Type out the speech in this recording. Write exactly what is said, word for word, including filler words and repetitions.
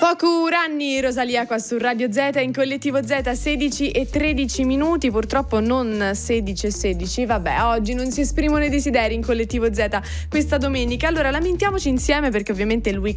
Poco Ranni, Rosalia qua su Radio Z in Collettivo Z, sedici e tredici minuti, purtroppo non sedici e sedici, vabbè, oggi non si esprimono i desideri in Collettivo Z questa domenica. Allora lamentiamoci insieme perché ovviamente il weekend